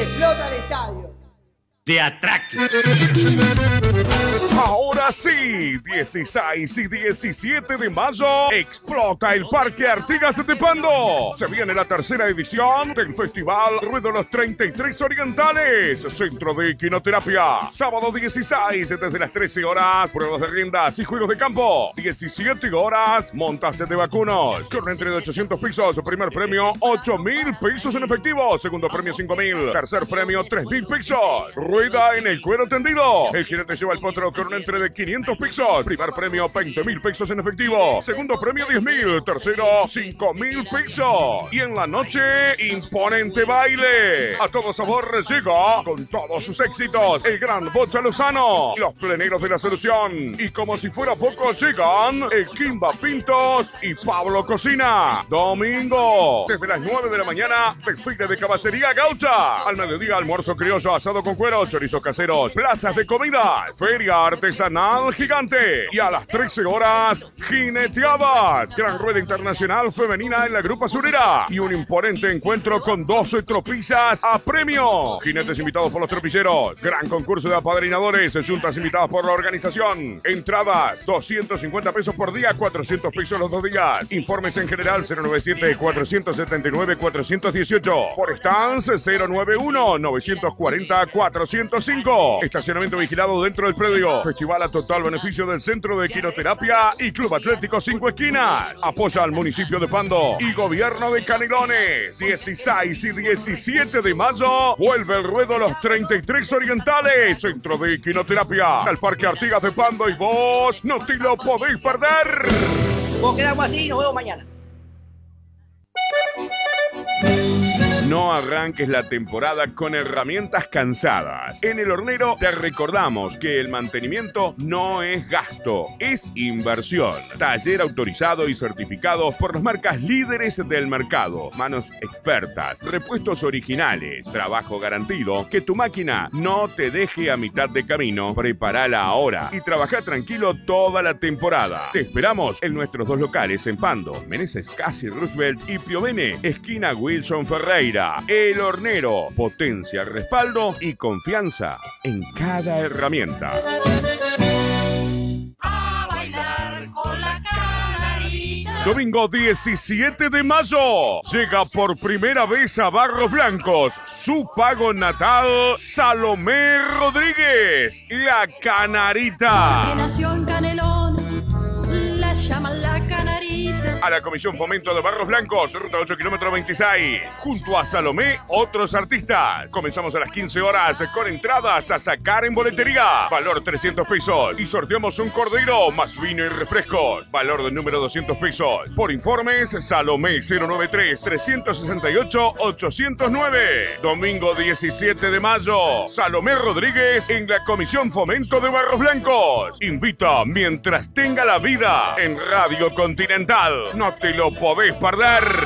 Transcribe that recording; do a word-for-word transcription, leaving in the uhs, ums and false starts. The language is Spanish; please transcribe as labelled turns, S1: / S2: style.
S1: explota el estadio.
S2: De atraque.
S3: Ahora sí, dieciséis y diecisiete de mayo, explota el Parque Artigas de Pando. Se viene la tercera edición del Festival Ruedo Los treinta y tres Orientales, Centro de Equinoterapia. Sábado dieciséis, desde las trece horas, pruebas de riendas y juegos de campo. diecisiete horas, montaje de vacunos. Con una entrega de ochocientos pesos, primer premio ocho mil pesos en efectivo, segundo premio cinco mil, tercer premio tres mil pesos. Rueda en el cuero tendido. El jinete lleva el potro con una entrega de quinientos pesos. Primer premio veinte mil pesos en efectivo. Segundo premio diez mil. Tercero cinco mil pesos. Y en la noche, imponente baile. A todo sabor llega con todos sus éxitos el gran Bocha Lozano, los pleneros de la solución. Y como si fuera poco, llegan el Kimba Pintos y Pablo Cocina. Domingo, desde las nueve de la mañana, desfile de caballería gaucha. Al mediodía, almuerzo criollo, asado con cuero, chorizos caseros, plazas de comidas, feria artesanal gigante. Y a las trece horas, jineteadas. Gran rueda internacional femenina en la Grupa Surera. Y un imponente encuentro con doce tropillas a premio. Jinetes invitados por los tropilleros. Gran concurso de apadrinadores. Juntas invitadas por la organización. Entradas, doscientos cincuenta pesos por día, cuatrocientos pesos los dos días. Informes en general cero noventa y siete, cuatrocientos setenta y nueve, cuatrocientos dieciocho. Por stands cero noventa y uno, novecientos cuarenta, cuatrocientos cinco. Estacionamiento vigilado dentro del predio. Festival a total beneficio del Centro de Equinoterapia y Club Atlético Cinco Esquinas. Apoya al municipio de Pando y Gobierno de Canelones. dieciséis y diecisiete de mayo vuelve el ruedo Los treinta y tres Orientales, Centro de Equinoterapia, al Parque Artigas de Pando, y vos no te lo podéis perder.
S1: Vos quedamos así y nos vemos mañana.
S3: No arranques la temporada con herramientas cansadas. En El Hornero te recordamos que el mantenimiento no es gasto, es inversión. Taller autorizado y certificado por las marcas líderes del mercado. Manos expertas, repuestos originales, trabajo garantido. Que tu máquina no te deje a mitad de camino. Prepárala ahora y trabaja tranquilo toda la temporada. Te esperamos en nuestros dos locales en Pando, Meneses Casi Roosevelt, y Piovene, esquina Wilson Ferreira. El Hornero, potencia, respaldo y confianza en cada herramienta.
S4: A bailar con la canarita.
S3: Domingo diecisiete de mayo, llega por primera vez a Barros Blancos su pago natal, Salomé Rodríguez, la Canarita.
S4: Que nació en Canelón, la llaman la canarita.
S3: A la Comisión Fomento de Barros Blancos, ruta ocho kilómetros veintiséis. Junto a Salomé, otros artistas. Comenzamos a las quince horas con entradas a sacar en boletería. Valor trescientos pesos. Y sorteamos un cordero más vino y refrescos. Valor del número doscientos pesos. Por informes, Salomé cero noventa y tres, trescientos sesenta y ocho, ochocientos nueve. Domingo diecisiete de mayo. Salomé Rodríguez en la Comisión Fomento de Barros Blancos. Invita mientras tenga la vida en Radio Continental. No te lo podés perder.